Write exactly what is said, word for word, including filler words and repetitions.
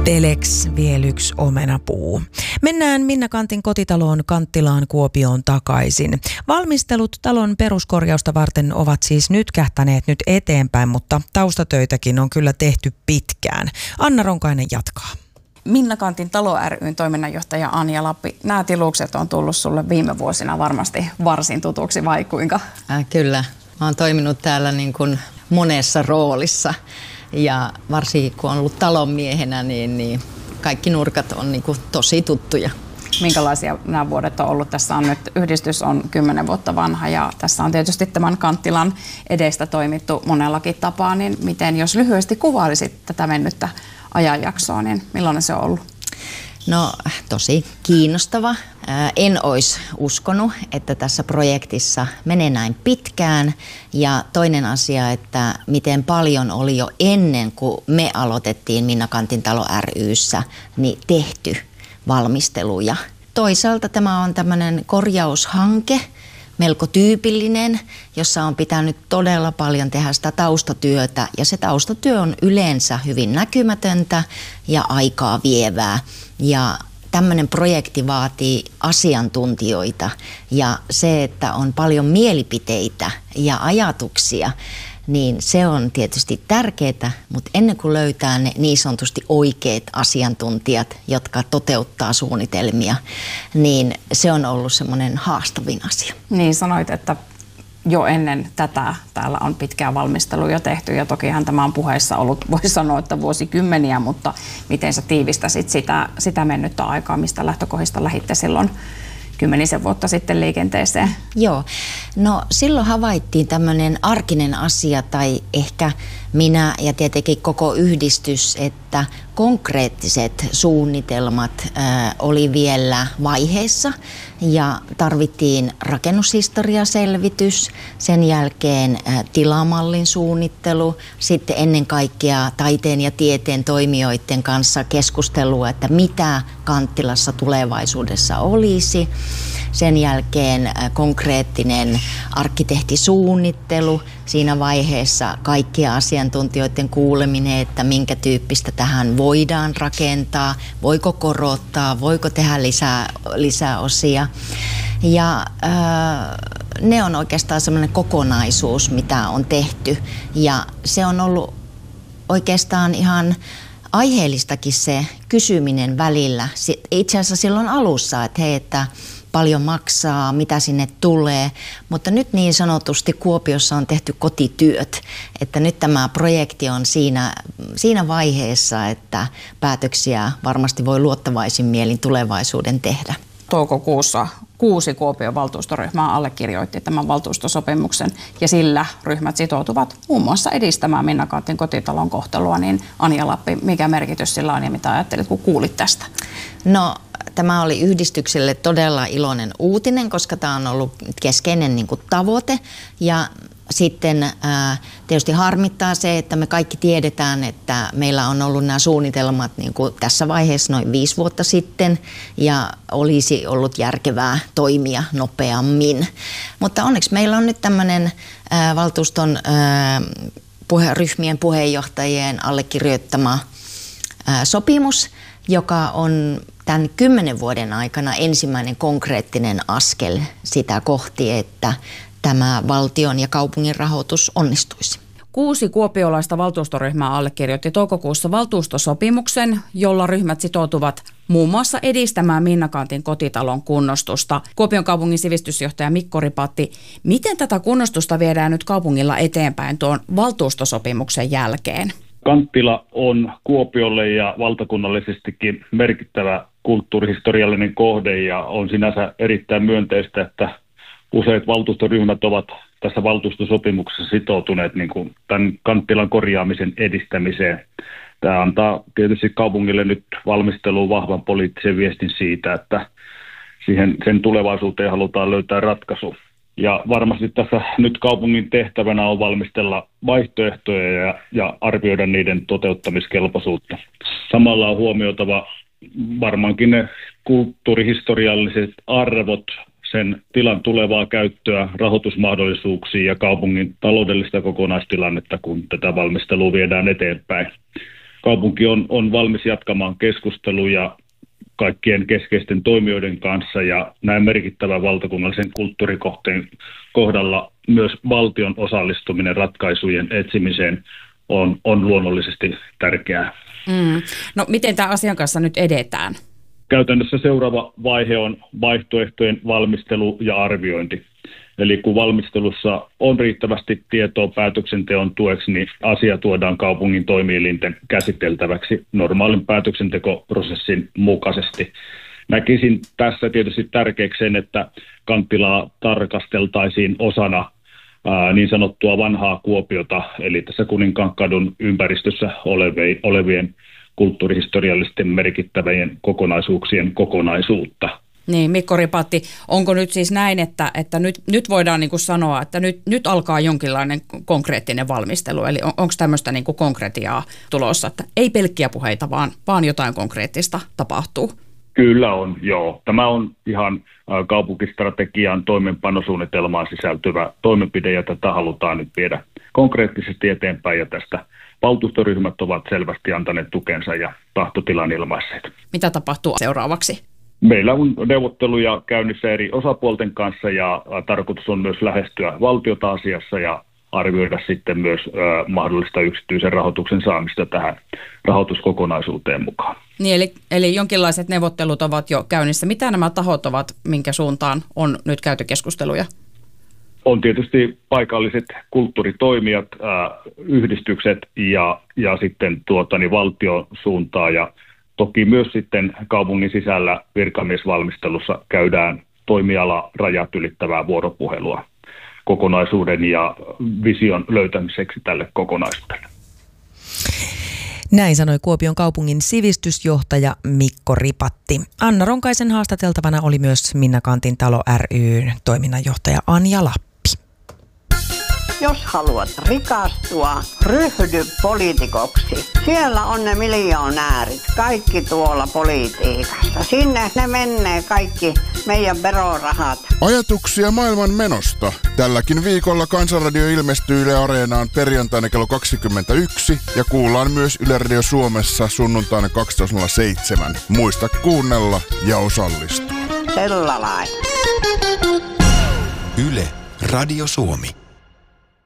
Telex vielä yksi omenapuu. Mennään Minna Kantin kotitaloon Kanttilaan Kuopioon takaisin. Valmistelut talon peruskorjausta varten ovat siis nyt kähtäneet nyt eteenpäin, mutta taustatöitäkin on kyllä tehty pitkään. Anna Ronkainen jatkaa. Minna Kantin talo ry:n toiminnanjohtaja Anja Lappi, nämä tilukset on tullut sulle viime vuosina varmasti varsin tutuksi, vai kuinka? Äh, kyllä. Mä oon toiminut täällä niin kuin monessa roolissa ja varsinkin kun on ollut talonmiehenä, niin, niin kaikki nurkat on niin kuin tosi tuttuja. Minkälaisia nämä vuodet on ollut? Tässä on nyt, yhdistys on kymmenen vuotta vanha ja tässä on tietysti tämän Kanttilan edestä toimittu monellakin tapaa, niin miten, jos lyhyesti kuvailisit tätä mennyttä ajanjaksoa, niin millainen se on ollut? No tosi kiinnostava. En olisi uskonut, että tässä projektissa menee näin pitkään. Ja toinen asia, että miten paljon oli jo ennen kuin me aloitettiin Minna Kantin talo ry:ssä niin tehty valmisteluja. Toisaalta tämä on tämmöinen korjaushanke, melko tyypillinen, jossa on pitänyt todella paljon tehdä sitä taustatyötä. Ja se taustatyö on yleensä hyvin näkymätöntä ja aikaa vievää. Ja tämmöinen projekti vaatii asiantuntijoita ja se, että on paljon mielipiteitä ja ajatuksia, niin se on tietysti tärkeää, mutta ennen kuin löytää ne niin sanotusti oikeat asiantuntijat, jotka toteuttaa suunnitelmia, niin se on ollut semmoinen haastavin asia. Niin sanoit, että jo ennen tätä täällä on pitkää valmistelua jo tehty ja tokihan tämä on puheissa ollut, voi sanoa, että vuosikymmeniä, mutta miten sä tiivistäsit sitä, sitä mennyttä aikaa, mistä lähtökohdista lähditte silloin kymmenisen vuotta sitten liikenteeseen? Joo, no silloin havaittiin tämmöinen arkinen asia tai ehkä minä ja tietenkin koko yhdistys, että konkreettiset suunnitelmat ää, oli vielä vaiheessa ja tarvittiin rakennushistoriaselvitys, sen jälkeen ää, tilamallin suunnittelu, sitten ennen kaikkea taiteen ja tieteen toimijoiden kanssa keskustelua, että mitä Kanttilassa tulevaisuudessa olisi. Sen jälkeen konkreettinen arkkitehtisuunnittelu, siinä vaiheessa kaikkia asiantuntijoiden kuuleminen, että minkä tyyppistä tähän voidaan rakentaa, voiko korottaa, voiko tehdä lisää, lisää osia. Ja äh, ne on oikeastaan semmoinen kokonaisuus, mitä on tehty ja se on ollut oikeastaan ihan aiheellistakin se kysyminen välillä. Itse asiassa silloin alussa, että hei, että paljon maksaa, mitä sinne tulee, mutta nyt niin sanotusti Kuopiossa on tehty kotityöt, että nyt tämä projekti on siinä, siinä vaiheessa, että päätöksiä varmasti voi luottavaisin mielin tulevaisuuden tehdä. Toukokuussa kuusi Kuopion valtuustoryhmää allekirjoitti tämän valtuustosopimuksen ja sillä ryhmät sitoutuvat muun muassa edistämään Minna Kantin kotitalon kohtelua, niin Anja Lappi, mikä merkitys sillä on ja mitä ajattelit, kun kuulit tästä? No tämä oli yhdistykselle todella iloinen uutinen, koska tämä on ollut keskeinen niin kuin tavoite ja sitten ää, tietysti harmittaa se, että me kaikki tiedetään, että meillä on ollut nämä suunnitelmat niin kuin tässä vaiheessa noin viisi vuotta sitten ja olisi ollut järkevää toimia nopeammin. Mutta onneksi meillä on nyt tämmöinen ää, valtuuston ää, puhe, ryhmien puheenjohtajien allekirjoittama ää, sopimus, joka on tämän kymmenen vuoden aikana ensimmäinen konkreettinen askel sitä kohti, että tämä valtion ja kaupungin rahoitus onnistuisi. Kuusi kuopiolaista valtuustoryhmää allekirjoitti toukokuussa valtuustosopimuksen, jolla ryhmät sitoutuvat muun muassa edistämään Minna Kantin kotitalon kunnostusta. Kuopion kaupungin sivistysjohtaja Mikko Ripatti, miten tätä kunnostusta viedään nyt kaupungilla eteenpäin tuon valtuustosopimuksen jälkeen? Kanttila on Kuopiolle ja valtakunnallisestikin merkittävä kulttuurihistoriallinen kohde ja on sinänsä erittäin myönteistä, että useat valtuustoryhmät ovat tässä valtuustosopimuksessa sitoutuneet niin kuin tämän Kanttilan korjaamisen edistämiseen. Tämä antaa tietysti kaupungille nyt valmisteluun vahvan poliittisen viestin siitä, että siihen, sen tulevaisuuteen halutaan löytää ratkaisu. Ja varmasti tässä nyt kaupungin tehtävänä on valmistella vaihtoehtoja ja, ja arvioida niiden toteuttamiskelpoisuutta. Samalla on huomioitava varmaankin ne kulttuurihistorialliset arvot, sen tilan tulevaa käyttöä, rahoitusmahdollisuuksia ja kaupungin taloudellista kokonaistilannetta, kun tätä valmistelua viedään eteenpäin. kaupunki on, on valmis jatkamaan keskusteluja kaikkien keskeisten toimijoiden kanssa ja näin merkittävän valtakunnallisen kulttuurikohteen kohdalla myös valtion osallistuminen ratkaisujen etsimiseen on, on luonnollisesti tärkeää. Mm. No miten tämä asian kanssa nyt edetään? Käytännössä seuraava vaihe on vaihtoehtojen valmistelu ja arviointi. Eli kun valmistelussa on riittävästi tietoa päätöksenteon tueksi, niin asia tuodaan kaupungin toimielinten käsiteltäväksi normaalin päätöksentekoprosessin mukaisesti. Näkisin tässä tietysti tärkeäksi sen, että Kanttilaa tarkasteltaisiin osana ää, niin sanottua vanhaa Kuopiota, eli tässä Kuninkaankadun ympäristössä olevien, olevien kulttuurihistoriallisten merkittävien kokonaisuuksien kokonaisuutta. Niin, Mikko Ripatti, onko nyt siis näin, että, että nyt, nyt voidaan niin kuin sanoa, että nyt, nyt alkaa jonkinlainen konkreettinen valmistelu, eli on, onko tämmöistä niin kuin konkretiaa tulossa, että ei pelkkiä puheita, vaan, vaan jotain konkreettista tapahtuu? Kyllä on, joo. Tämä on ihan kaupunkistrategian toimeenpanosuunnitelmaan sisältyvä toimenpide, ja tätä halutaan nyt viedä konkreettisesti eteenpäin, ja tästä valtuustoryhmät ovat selvästi antaneet tukensa ja tahtotilan ilmaisseet. Mitä tapahtuu seuraavaksi? Meillä on neuvotteluja käynnissä eri osapuolten kanssa ja tarkoitus on myös lähestyä valtiota asiassa ja arvioida sitten myös ö, mahdollista yksityisen rahoituksen saamista tähän rahoituskokonaisuuteen mukaan. Niin, eli, eli jonkinlaiset neuvottelut ovat jo käynnissä. Mitä nämä tahot ovat, minkä suuntaan on nyt käyty keskusteluja? On tietysti paikalliset kulttuuritoimijat, äh, yhdistykset ja, ja sitten tuota, niin valtion suuntaa ja toki myös sitten kaupungin sisällä virkamiesvalmistelussa käydään toimiala rajat ylittävää vuoropuhelua kokonaisuuden ja vision löytämiseksi tälle kokonaisuudelle. Näin sanoi Kuopion kaupungin sivistysjohtaja Mikko Ripatti. Anna Ronkaisen haastateltavana oli myös Minna Kantin talo ry:n toiminnanjohtaja Anja Lappi. Jos haluat rikastua, ryhdy poliitikoksi. Siellä on ne miljonäärit, kaikki tuolla politiikassa. Sinne ne menee kaikki meidän verorahat. Ajatuksia maailman menosta. Tälläkin viikolla Kansanradio ilmestyy Yle Areenaan perjantaina kello kaksikymmentäyksi ja kuullaan myös Yle Radio Suomessa sunnuntaina kaksitoista nolla seitsemän. Muista kuunnella ja osallistua. Sellainen. Yle Radio Suomi.